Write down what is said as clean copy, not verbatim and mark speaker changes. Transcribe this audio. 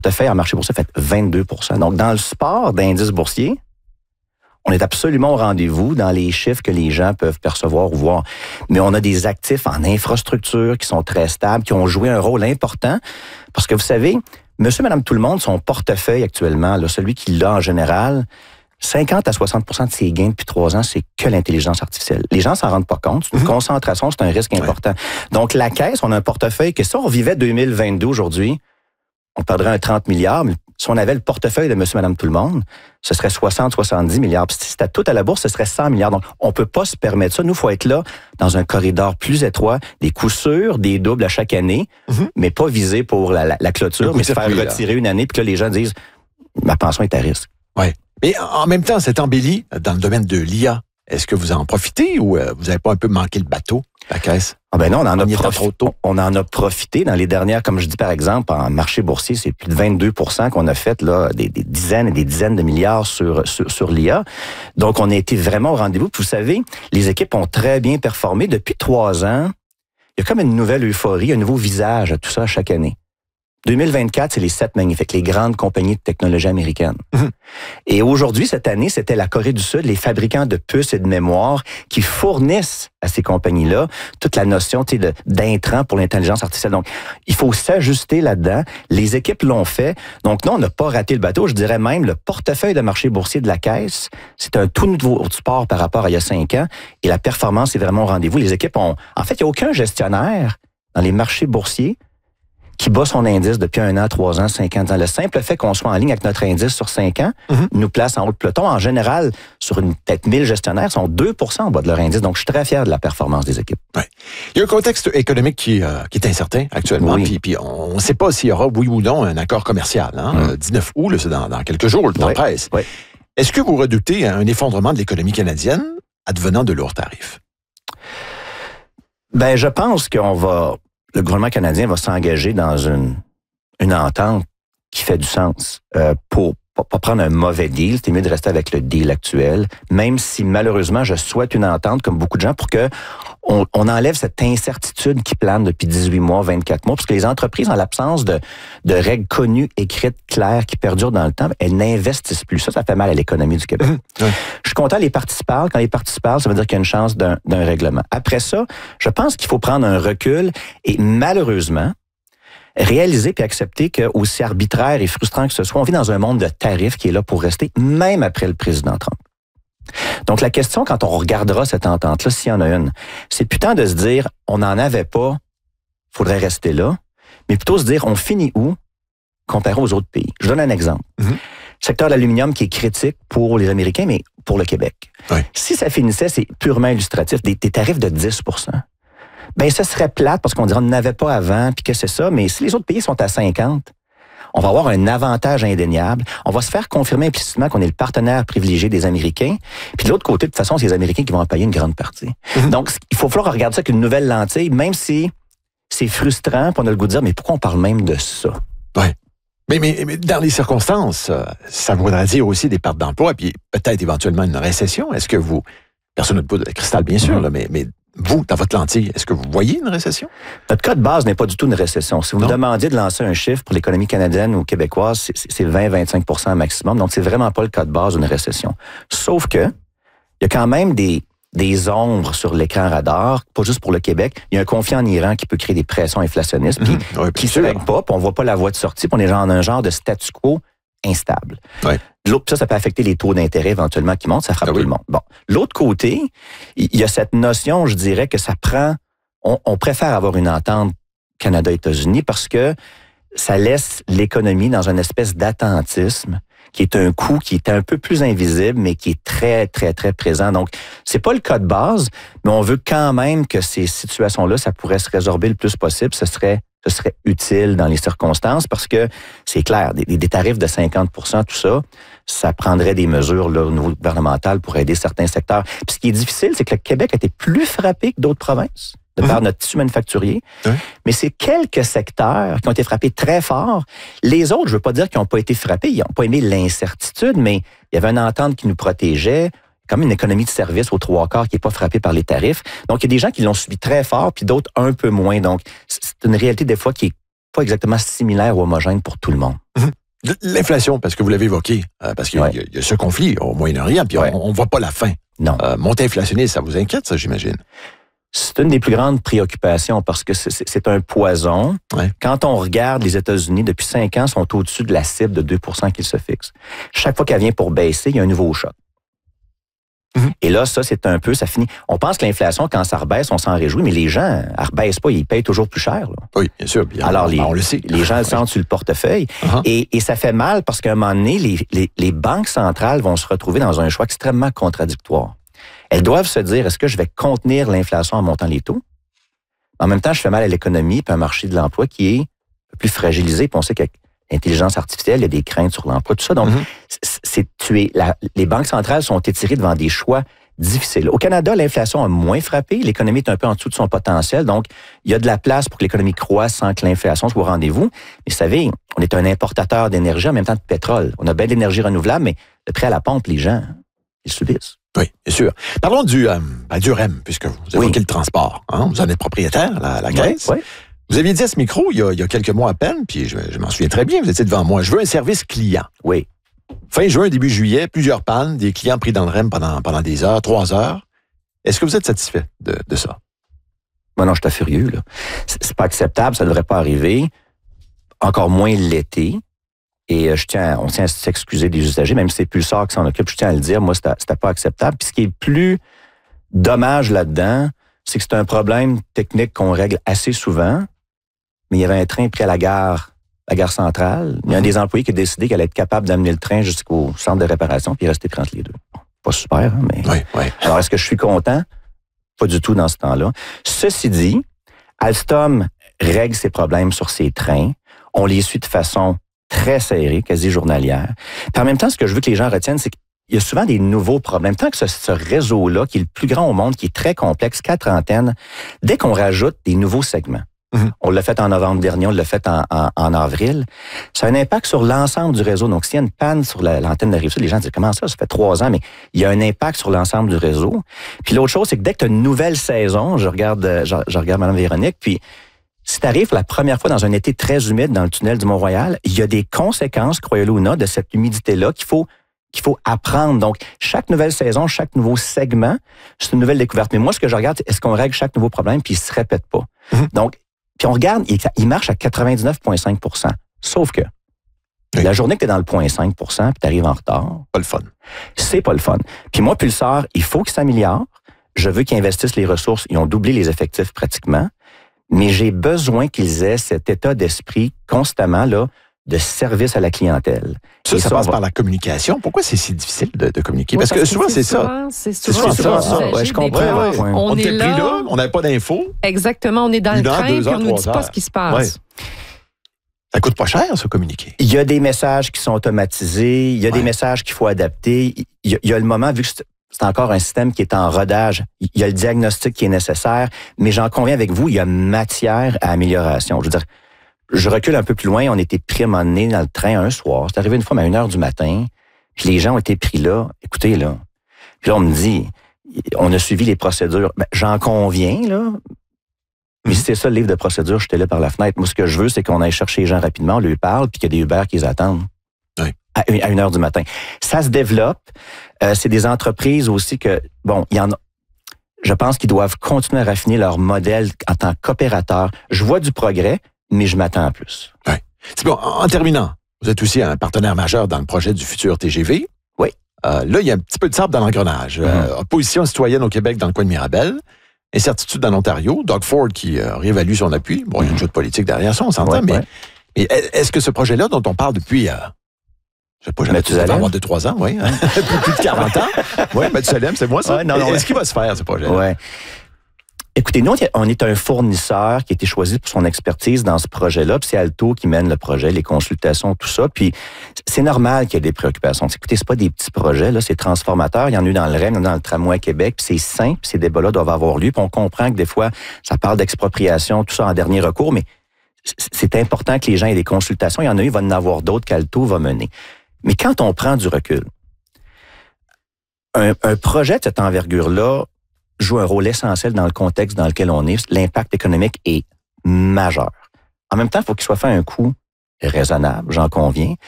Speaker 1: portefeuille en marché boursier fait 22 %. Donc, dans le sport d'indices boursiers, on est absolument au rendez-vous dans les chiffres que les gens peuvent percevoir ou voir. Mais on a des actifs en infrastructure qui sont très stables, qui ont joué un rôle important. Parce que vous savez, monsieur, madame, tout le monde, son portefeuille actuellement, là, celui qui l'a en général, 50 à 60 % de ses gains depuis 3 ans, c'est que l'intelligence artificielle. Les gens s'en rendent pas compte. C'est une concentration, c'est un risque important. Donc, la Caisse, on a un portefeuille que si on revivait 2022 aujourd'hui, on perdrait un 30 milliards. Mais si on avait le portefeuille de monsieur, madame, tout le monde, ce serait 60, 70 milliards. Puis si c'était tout à la bourse, ce serait 100 milliards. Donc, on peut pas se permettre ça. Nous, il faut être là dans un corridor plus étroit, des coups sûrs, des doubles à chaque année, mais pas viser pour la clôture, mais se faire retirer une année, puis que là, les gens disent, ma pension est à risque.
Speaker 2: Oui. Mais en même temps, c'est embelli dans le domaine de l'IA. Est-ce que vous en profitez ou vous n'avez pas un peu manqué le bateau, la Caisse?
Speaker 1: Ah ben non, on en a profité dans les dernières, comme je dis par exemple, en marché boursier, c'est plus de 22 % qu'on a fait là, des dizaines et des dizaines de milliards sur l'IA. Donc, on a été vraiment au rendez-vous. Puis vous savez, les équipes ont très bien performé. Depuis 3 ans, il y a comme une nouvelle euphorie, un nouveau visage à tout ça chaque année. 2024, c'est les 7 magnifiques, les grandes compagnies de technologie américaines. Et aujourd'hui, cette année, c'était la Corée du Sud, les fabricants de puces et de mémoire qui fournissent à ces compagnies-là toute la notion d'intrants pour l'intelligence artificielle. Donc, il faut s'ajuster là-dedans. Les équipes l'ont fait. Donc, non, on n'a pas raté le bateau. Je dirais même, le portefeuille de marché boursier de la Caisse, c'est un tout nouveau sport par rapport à il y a 5 ans. Et la performance est vraiment au rendez-vous. Les équipes ont... En fait, il n'y a aucun gestionnaire dans les marchés boursiers qui bat son indice depuis 1 an, 3 ans, 5 ans. Le simple fait qu'on soit en ligne avec notre indice sur 5 ans nous place en haut de peloton. En général, sur peut-être 1000 gestionnaires, sont 2 % en bas de leur indice. Donc, je suis très fier de la performance des équipes.
Speaker 2: Ouais. Il y a un contexte économique qui est incertain actuellement.
Speaker 1: Oui.
Speaker 2: Puis on ne sait pas s'il y aura, oui ou non, un accord commercial. 19 août, là, c'est dans quelques jours, le temps presse.
Speaker 1: Oui.
Speaker 2: Est-ce que vous redoutez un effondrement de l'économie canadienne advenant de lourds tarifs?
Speaker 1: Ben, je pense le gouvernement canadien va s'engager dans une entente qui fait du sens pour pas prendre un mauvais deal. C'est mieux de rester avec le deal actuel, même si malheureusement, je souhaite une entente, comme beaucoup de gens, pour que on enlève cette incertitude qui plane depuis 18 mois, 24 mois, parce que les entreprises, en l'absence de règles connues, écrites, claires, qui perdurent dans le temps, elles n'investissent plus. Ça fait mal à l'économie du Québec. Je suis content, les parties se parlent. Quand les parties se parlent, ça veut dire qu'il y a une chance d'un règlement. Après ça, je pense qu'il faut prendre un recul et malheureusement, réaliser puis accepter que, aussi arbitraire et frustrant que ce soit, on vit dans un monde de tarifs qui est là pour rester, même après le président Trump. Donc, la question, quand on regardera cette entente-là, s'il y en a une, c'est putain de se dire, on n'en avait pas, faudrait rester là, mais plutôt se dire, on finit où comparé aux autres pays. Je donne un exemple. Le secteur de l'aluminium qui est critique pour les Américains, mais pour le Québec. Ouais. Si ça finissait, c'est purement illustratif, des tarifs de 10 %. Ben, ce serait plate parce qu'on dirait qu'on n'avait pas avant, puis que c'est ça, mais si les autres pays sont à 50, on va avoir un avantage indéniable. On va se faire confirmer implicitement qu'on est le partenaire privilégié des Américains. Puis de l'autre côté, de toute façon, c'est les Américains qui vont en payer une grande partie. Donc, il faut falloir regarder ça avec une nouvelle lentille, même si c'est frustrant, puis on a le goût de dire, mais pourquoi on parle même de ça?
Speaker 2: Ouais. Mais dans les circonstances, ça voudrait dire aussi des pertes d'emploi, puis peut-être éventuellement une récession. Est-ce que vous... Personne n'a de boule de cristal, bien sûr, là, mais vous, dans votre lentille, est-ce que vous voyez une récession?
Speaker 1: Notre cas de base n'est pas du tout une récession. Si vous me demandiez de lancer un chiffre pour l'économie canadienne ou québécoise, c'est 20-25 % maximum. Donc, c'est vraiment pas le cas de base d'une récession. Sauf que, il y a quand même des ombres sur l'écran radar, pas juste pour le Québec. Il y a un conflit en Iran qui peut créer des pressions inflationnistes, puis qui se règle pas, puis on voit pas la voie de sortie, puis on est dans un genre de statu quo instable. Ouais. L'autre, ça peut affecter les taux d'intérêt éventuellement qui montent, ça frappe tout le monde. Bon, l'autre côté, il y a cette notion, je dirais, que ça prend... On préfère avoir une entente Canada-États-Unis parce que ça laisse l'économie dans une espèce d'attentisme qui est un coût qui est un peu plus invisible, mais qui est très, très, très présent. Donc, c'est pas le cas de base, mais on veut quand même que ces situations-là, ça pourrait se résorber le plus possible. Ce serait utile dans les circonstances parce que c'est clair, des tarifs de 50 %, tout ça, ça prendrait des mesures là, au niveau gouvernemental pour aider certains secteurs. Puis ce qui est difficile, c'est que le Québec a été plus frappé que d'autres provinces de par notre tissu manufacturier. Mais c'est quelques secteurs qui ont été frappés très fort. Les autres, je veux pas dire qu'ils n'ont pas été frappés, ils n'ont pas aimé l'incertitude, mais il y avait une entente qui nous protégeait, comme une économie de service aux 3/4 qui n'est pas frappée par les tarifs. Donc, il y a des gens qui l'ont subi très fort, puis d'autres un peu moins. Donc, c'est une réalité des fois qui est pas exactement similaire ou homogène pour tout le monde.
Speaker 2: L'inflation, parce que vous l'avez évoqué, parce qu'il y a ce conflit au Moyen-Orient, puis on ne voit pas la fin.
Speaker 1: Non.
Speaker 2: Montée inflationniste, ça vous inquiète, ça, j'imagine?
Speaker 1: C'est une des plus grandes préoccupations parce que c'est un poison.
Speaker 2: Ouais.
Speaker 1: Quand on regarde les États-Unis, depuis 5 ans, sont au-dessus de la cible de 2% qu'ils se fixent. Chaque fois qu'elle vient pour baisser, il y a un nouveau choc. Et là, ça finit. On pense que l'inflation, quand ça rebaisse, on s'en réjouit, mais les gens, elle rebaisse pas, ils payent toujours plus cher. Là.
Speaker 2: Oui, bien sûr. Bien,
Speaker 1: alors,
Speaker 2: on le sait.
Speaker 1: Les gens le sentent sur le portefeuille. Et ça fait mal parce qu'à un moment donné, les banques centrales vont se retrouver dans un choix extrêmement contradictoire. Elles doivent se dire, est-ce que je vais contenir l'inflation en montant les taux? En même temps, je fais mal à l'économie puis un marché de l'emploi qui est plus fragilisé. Puis on sait qu'avec l'intelligence artificielle, il y a des craintes sur l'emploi, tout ça. Donc, les banques centrales sont étirées devant des choix difficiles. Au Canada, l'inflation a moins frappé. L'économie est un peu en dessous de son potentiel. Donc, il y a de la place pour que l'économie croisse sans que l'inflation soit au rendez-vous. Mais vous savez, on est un importateur d'énergie en même temps de pétrole. On a bien de l'énergie renouvelable, mais le prix à la pompe, les gens, ils subissent.
Speaker 2: Oui, bien sûr. Parlons du REM, puisque vous évoquez le transport. Hein? Vous en êtes propriétaire, la caisse.
Speaker 1: Oui.
Speaker 2: Vous aviez dit à ce micro, il y a quelques mois à peine, puis je m'en souviens très bien, vous étiez devant moi, je veux un service client.
Speaker 1: Oui.
Speaker 2: Fin juin, début juillet, plusieurs pannes, des clients pris dans le REM pendant des heures, 3 heures. Est-ce que vous êtes satisfait de ça?
Speaker 1: Moi, non, je suis furieux. Là. C'est pas acceptable, ça ne devrait pas arriver. Encore moins l'été. Et on tient à s'excuser des usagers, même si c'est Pulsar qui s'en occupe, je tiens à le dire, moi, c'était pas acceptable. Puis ce qui est le plus dommage là-dedans, c'est que c'est un problème technique qu'on règle assez souvent, mais il y avait un train pris à la gare centrale. Il y a un des employés qui a décidé qu'elle allait être capable d'amener le train jusqu'au centre de réparation, puis il restait pris entre les deux. Pas super, hein, mais...
Speaker 2: Oui.
Speaker 1: Alors, est-ce que je suis content? Pas du tout dans ce temps-là. Ceci dit, Alstom règle ses problèmes sur ses trains. On les suit de façon très serrée, quasi journalière. Puis en même temps, ce que je veux que les gens retiennent, c'est qu'il y a souvent des nouveaux problèmes. Tant que ce réseau-là, qui est le plus grand au monde, qui est très complexe, 4 antennes, dès qu'on rajoute des nouveaux segments, on l'a fait en novembre dernier, on l'a fait en avril, ça a un impact sur l'ensemble du réseau. Donc, s'il y a une panne sur l'antenne de Rive-Sud, les gens disent, comment ça fait 3 ans, mais il y a un impact sur l'ensemble du réseau. Puis l'autre chose, c'est que dès que tu as une nouvelle saison, je regarde Mme Véronique, puis si tu arrives la première fois dans un été très humide dans le tunnel du Mont-Royal, il y a des conséquences, croyez-le ou non, de cette humidité-là qu'il faut apprendre. Donc, chaque nouvelle saison, chaque nouveau segment, c'est une nouvelle découverte. Mais moi, ce que je regarde, c'est est-ce qu'on règle chaque nouveau problème puis il se répète pas. Donc, puis on regarde, il marche à 99,5%. Sauf que la journée que tu es dans le 0,5% puis tu arrives en retard.
Speaker 2: Pas le fun.
Speaker 1: C'est pas le fun. Puis moi, Pulsar, il faut qu'il s'améliore. Je veux qu'ils investissent les ressources. Ils ont doublé les effectifs pratiquement. Mais j'ai besoin qu'ils aient cet état d'esprit constamment là de service à la clientèle.
Speaker 2: Ça passe par la communication. Pourquoi c'est si difficile de communiquer? Parce que souvent, c'est ça.
Speaker 3: C'est souvent ça.
Speaker 1: Ouais, je comprends.
Speaker 2: On était pris là, on n'avait pas d'infos.
Speaker 3: Exactement, on est dans le train et on nous dit pas ce qui se passe.
Speaker 2: Ouais. Ça coûte pas cher, ça, communiquer.
Speaker 1: Il y a des messages qui sont automatisés, il y a des messages qu'il faut adapter. Il y a le moment, vu que c'est encore un système qui est en rodage, il y a le diagnostic qui est nécessaire, mais j'en conviens avec vous, il y a matière à amélioration. Je veux dire, je recule un peu plus loin, on était pris à un moment donné dans le train un soir, c'est arrivé une fois à 1h du matin, puis les gens ont été pris là, écoutez là, puis là on me dit, on a suivi les procédures, ben, j'en conviens là, mais si c'est ça le livre de procédure, j'étais là par la fenêtre. Moi, ce que je veux, c'est qu'on aille chercher les gens rapidement, on lui parle, puis qu'il y a des Uber qui les attendent.
Speaker 2: Oui.
Speaker 1: À 1h du matin. Ça se développe. C'est des entreprises aussi que, bon, il y en a. Je pense qu'ils doivent continuer à raffiner leur modèle en tant qu'opérateur. Je vois du progrès, mais je m'attends à plus.
Speaker 2: Oui. C'est bon. En terminant, vous êtes aussi un partenaire majeur dans le projet du futur TGV.
Speaker 1: Oui.
Speaker 2: Là, il y a un petit peu de sable dans l'engrenage. Opposition citoyenne au Québec dans le coin de Mirabel. Incertitude dans l'Ontario. Doug Ford qui réévalue son appui. Bon, il y a une jeu de politique derrière ça, on s'entend, mais est-ce que ce projet-là dont on parle depuis... je sais pas, j'en ai avoir 2-3 ans, oui. Hein? plus de 40 ans. Oui, Mathusalem, c'est moi, ça.
Speaker 1: Ouais, non,
Speaker 2: est-ce qu'il va se faire, ce projet-là?
Speaker 1: Oui. Écoutez, nous, on est un fournisseur qui a été choisi pour son expertise dans ce projet-là, puis c'est Alto qui mène le projet, les consultations, tout ça, puis c'est normal qu'il y ait des préoccupations. Écoutez, c'est pas des petits projets, là, c'est transformateur. Il y en a eu dans le REM, dans le tramway à Québec, puis c'est simple, ces débats-là doivent avoir lieu, puis on comprend que des fois, ça parle d'expropriation, tout ça en dernier recours, mais c'est important que les gens aient des consultations. Il y en a eu, il va en avoir d'autres qu'Alto va mener. Mais quand on prend du recul, un projet de cette envergure-là joue un rôle essentiel dans le contexte dans lequel on est. L'impact économique est majeur. En même temps, il faut qu'il soit fait à un coût raisonnable, j'en conviens.